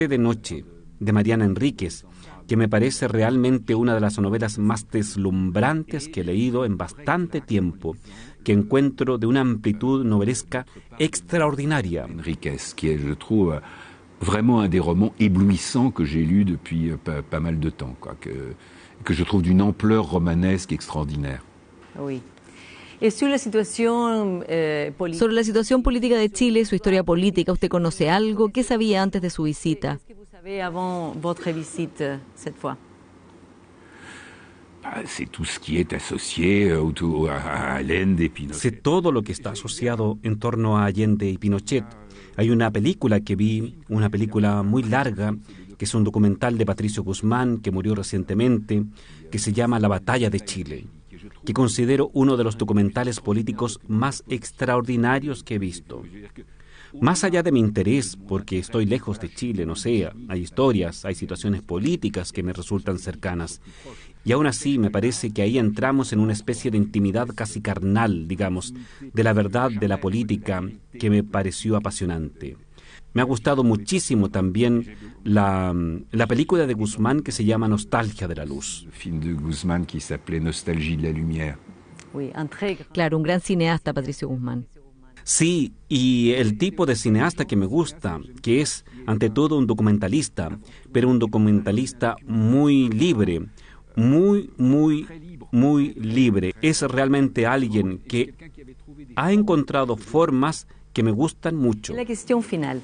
de Noche, de Mariana Enríquez, que me parece realmente una de las novelas más deslumbrantes que he leído en bastante tiempo, que encuentro de una amplitud novelesca extraordinaria. Enríquez, qui est, je trouve, vraiment un des romans éblouissants que j'ai lus depuis pas mal de temps, quoi, que je trouve d'une ampleur romanesque extraordinaire. Oui. Sobre la situación política de Chile, su historia política, ¿usted conoce algo? ¿Qué sabía antes de su visita? C'est tout ce qui est associé autour à Allende et Pinochet. Sé todo lo que está asociado en torno a Allende y Pinochet. Hay una película que vi, una película muy larga, que es un documental de Patricio Guzmán, que murió recientemente, que se llama La Batalla de Chile, que considero uno de los documentales políticos más extraordinarios que he visto. Más allá de mi interés, porque estoy lejos de Chile, no sé, hay historias, hay situaciones políticas que me resultan cercanas. Y aún así me parece que ahí entramos en una especie de intimidad casi carnal, digamos, de la verdad de la política, que me pareció apasionante. Me ha gustado muchísimo también la película de Guzmán que se llama Nostalgia de la Luz. Le film de Guzmán qui s'appelait Nostalgie de la lumière. Claro, un gran cineasta, Patricio Guzmán. Sí, y el tipo de cineasta que me gusta, que es ante todo un documentalista, pero un documentalista muy libre, muy libre. Es realmente alguien que ha encontrado formas que me gustan mucho. La cuestión final.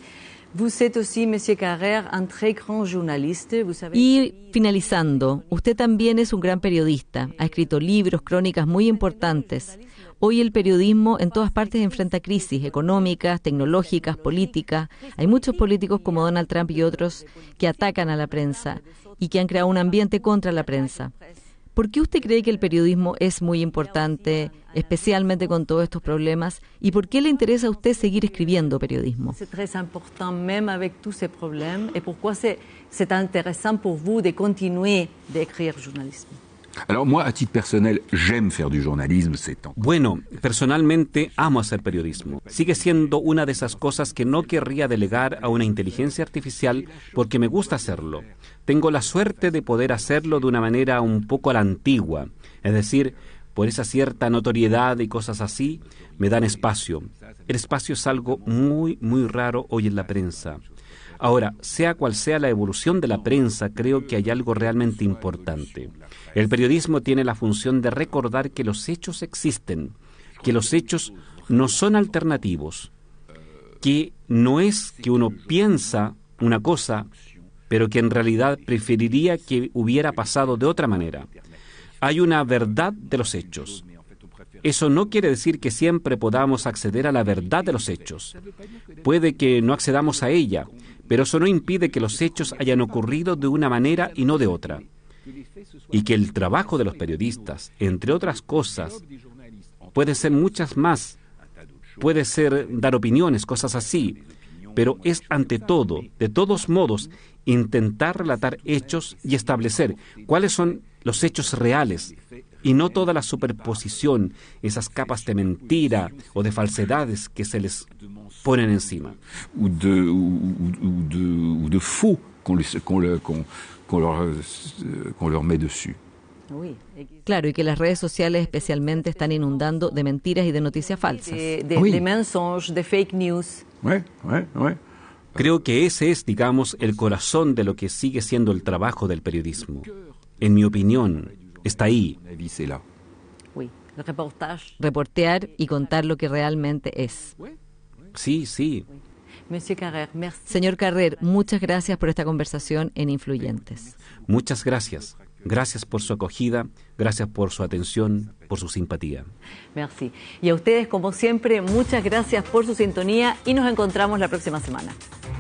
Y finalizando, usted también es un gran periodista, ha escrito libros, crónicas muy importantes. Hoy el periodismo en todas partes enfrenta crisis económicas, tecnológicas, políticas. Hay muchos políticos como Donald Trump y otros que atacan a la prensa y que han creado un ambiente contra la prensa. ¿Por qué usted cree que el periodismo es muy importante, especialmente con todos estos problemas? ¿Y por qué le interesa a usted seguir escribiendo periodismo? C'est très important, même avec tous ces problèmes. Et pourquoi c'est intéressant pour vous de continuer d'écrire journalisme? Alors moi, à titre personnel, j'aime faire du journalisme, Bueno, personalmente amo hacer periodismo. Sigue siendo una de esas cosas que no querría delegar a una inteligencia artificial porque me gusta hacerlo. Tengo la suerte de poder hacerlo de una manera un poco a la antigua, es decir, por esa cierta notoriedad y cosas así, me dan espacio. El espacio es algo muy raro hoy en la prensa. Ahora, sea cual sea la evolución de la prensa, creo que hay algo realmente importante. El periodismo tiene la función de recordar que los hechos existen, que los hechos no son alternativos, que no es que uno piensa una cosa, pero que en realidad preferiría que hubiera pasado de otra manera. Hay una verdad de los hechos. Eso no quiere decir que siempre podamos acceder a la verdad de los hechos. Puede que no accedamos a ella, pero eso no impide que los hechos hayan ocurrido de una manera y no de otra. Y que el trabajo de los periodistas, entre otras cosas, puede ser muchas más. Puede ser dar opiniones, cosas así. Pero es ante todo, de todos modos, intentar relatar hechos y establecer cuáles son los hechos reales y no toda la superposición, esas capas de mentira o de falsedades que se les ponen encima. ou de faux qu'on leur met dessus. Claro, y que las redes sociales especialmente están inundando de mentiras y de noticias falsas. De mensonges, de fake news. Ouais. Creo que ese es, digamos, el corazón de lo que sigue siendo el trabajo del periodismo. En mi opinión, está ahí. Reportear y contar lo que realmente es. Sí. Monsieur Carrère, merci. Señor Carrère, muchas gracias por esta conversación en Influyentes. Muchas gracias. Gracias por su acogida, gracias por su atención, por su simpatía. Merci. Y a ustedes, como siempre, muchas gracias por su sintonía y nos encontramos la próxima semana.